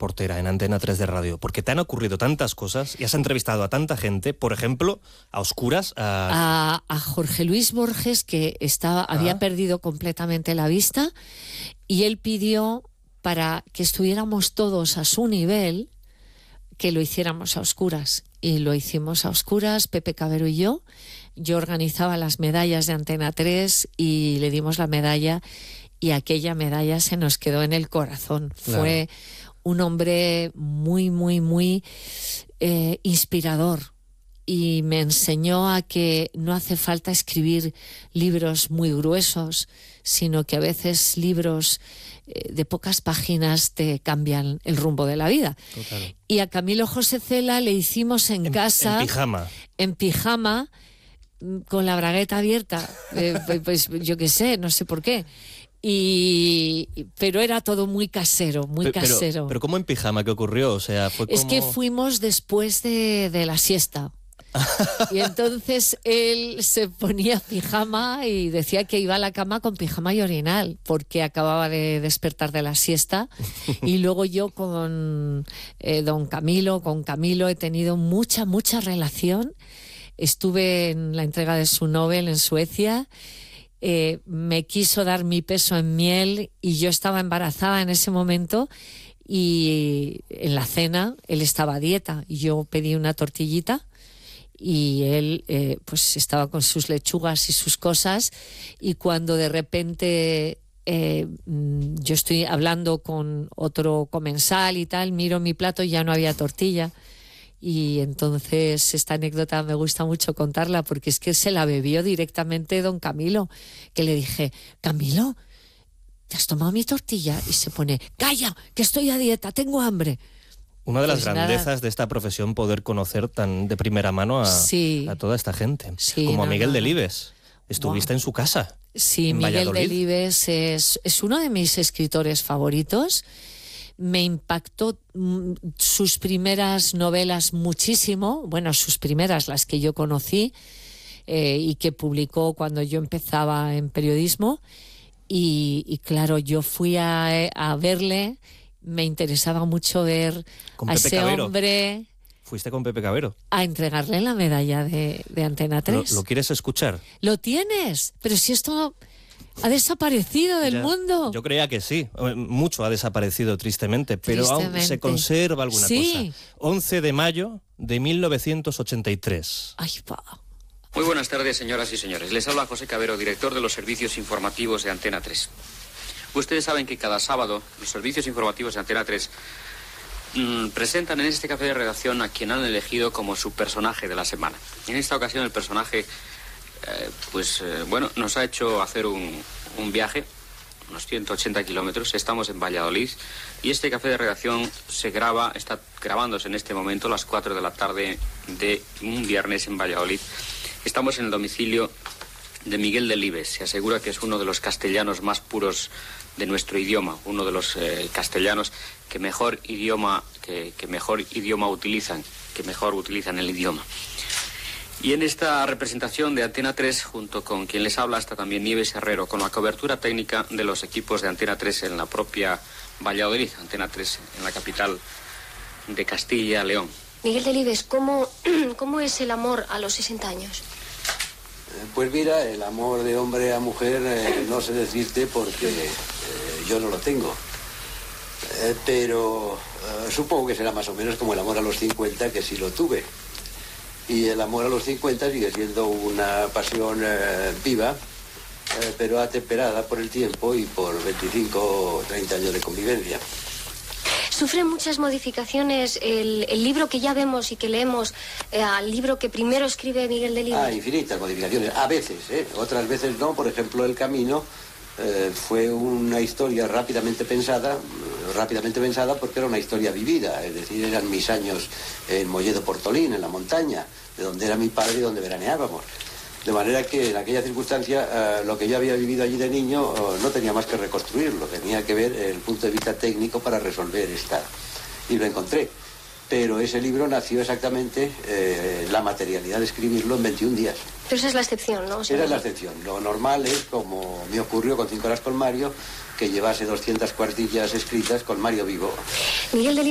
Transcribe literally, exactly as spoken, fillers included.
reportera en Antena tres de Radio? Porque te han ocurrido tantas cosas y has entrevistado a tanta gente, por ejemplo, a oscuras, a... A, a Jorge Luis Borges, que estaba, ah. había perdido completamente la vista, y él pidió, para que estuviéramos todos a su nivel, que lo hiciéramos a oscuras. Y lo hicimos a oscuras, Pepe Cabero y yo. Yo organizaba las medallas de Antena tres y le dimos la medalla, y aquella medalla se nos quedó en el corazón. Claro. Fue un hombre muy, muy, muy eh, inspirador, y me enseñó a que no hace falta escribir libros muy gruesos, sino que a veces libros eh, de pocas páginas te cambian el rumbo de la vida. Total. Y a Camilo José Cela le hicimos en, en casa... En pijama. En pijama, con la bragueta abierta. Eh, pues yo qué sé, no sé por qué. Y, pero era todo muy casero, muy pero, casero. Pero, pero ¿cómo en pijama? ¿Qué ocurrió? O sea, fue como... Es que fuimos después de, de la siesta. Y entonces él se ponía pijama y decía que iba a la cama con pijama y orinal, porque acababa de despertar de la siesta. Y luego yo con eh, don Camilo, con Camilo he tenido mucha, mucha relación. Estuve en la entrega de su Nobel en Suecia. Eh, me quiso dar mi peso en miel y yo estaba embarazada en ese momento, y en la cena él estaba a dieta y yo pedí una tortillita y él eh, pues estaba con sus lechugas y sus cosas, y cuando de repente eh, yo estoy hablando con otro comensal y tal, miro mi plato y ya no había tortilla. Y entonces esta anécdota me gusta mucho contarla, porque es que se la bebió directamente don Camilo, que le dije: Camilo, ¿te has tomado mi tortilla? Y se pone: calla, que estoy a dieta, tengo hambre. Una de las pues grandezas nada. de esta profesión, poder conocer tan de primera mano a, sí. a toda esta gente. Sí, como no, a Miguel no, no. Delibes. Estuviste wow. en su casa. Sí, en Miguel Valladolid. Delibes es, es uno de mis escritores favoritos. Me impactó mm, sus primeras novelas muchísimo, bueno, sus primeras, las que yo conocí eh, y que publicó cuando yo empezaba en periodismo, y, y claro, yo fui a, a verle, me interesaba mucho ver con a Pepe ese Cabero. hombre... Fuiste con Pepe Cabero. A entregarle la medalla de, de Antena tres. ¿Lo, ¿Lo quieres escuchar? ¿Lo tienes? Pero si esto... ¿Ha desaparecido del ya, mundo? Yo creía que sí. Mucho ha desaparecido, tristemente, pero tristemente. aún se conserva alguna sí. cosa. once de mayo de mil novecientos ochenta y tres. Ay, pa. Muy buenas tardes, señoras y señores. Les habla José Cabero, director de los servicios informativos de Antena tres. Ustedes saben que cada sábado los servicios informativos de Antena tres mmm, presentan en este café de redacción a quien han elegido como su personaje de la semana. En esta ocasión el personaje... Eh, pues eh, bueno, nos ha hecho hacer un, un viaje, unos ciento ochenta kilómetros. Estamos en Valladolid y este café de redacción se graba, está grabándose en este momento a las cuatro de la tarde de un viernes en Valladolid. Estamos en el domicilio de Miguel Delibes. Se asegura que es uno de los castellanos más puros de nuestro idioma, uno de los eh, castellanos que mejor idioma, que, que mejor idioma utilizan, que mejor utilizan el idioma. Y en esta representación de Antena tres, junto con quien les habla, está también Nieves Herrero, con la cobertura técnica de los equipos de Antena tres en la propia Valladolid, Antena tres en la capital de Castilla León. Miguel Delibes, ¿cómo, ¿cómo es el amor a los sesenta años? Pues mira, el amor de hombre a mujer eh, no sé decirte porque eh, yo no lo tengo. Eh, pero eh, supongo que será más o menos como el amor a los cincuenta, que sí lo tuve. Y el amor a los cincuenta sigue siendo una pasión eh, viva, eh, pero atemperada por el tiempo y por veinticinco o treinta años de convivencia. ¿Sufre muchas modificaciones el, el libro que ya vemos y que leemos eh, al libro que primero escribe Miguel Delibes? Ah, infinitas modificaciones, a veces, ¿eh? Otras veces no. Por ejemplo, El Camino eh, fue una historia rápidamente pensada, rápidamente pensada porque era una historia vivida, es decir, eran mis años en Molledo Portolín, en la montaña, de donde era mi padre y donde veraneábamos. De manera que en aquella circunstancia uh, lo que yo había vivido allí de niño uh, no tenía más que reconstruirlo, tenía que ver el punto de vista técnico para resolver esta. Y lo encontré. Pero ese libro nació exactamente, eh, la materialidad de escribirlo en veintiún días. Pero esa es la excepción, ¿no? O sea, esa es la excepción. Lo normal es, como me ocurrió con Cinco horas con Mario, que llevase doscientas cuartillas escritas con Mario vivo. Miguel Delibes